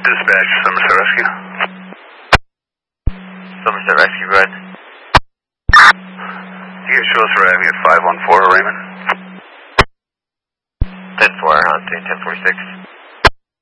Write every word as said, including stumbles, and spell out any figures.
Dispatch, Somerset Rescue. Somerset Rescue, go ahead. You can show us arriving at five one four, Raymond. ten four, on ten forty-six.